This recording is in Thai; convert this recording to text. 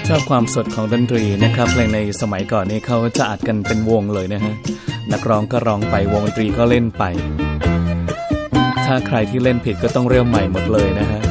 ชอบความสดของดนตรีนะครับเพลงในสมัยก่อนนี่เขาจะอัดกันเป็นวงเลยนะฮะนักร้องก็ร้องไปวงดนตรีก็เล่นไปถ้าใครที่เล่นผิดก็ต้องเริ่มใหม่หมดเลยนะฮะ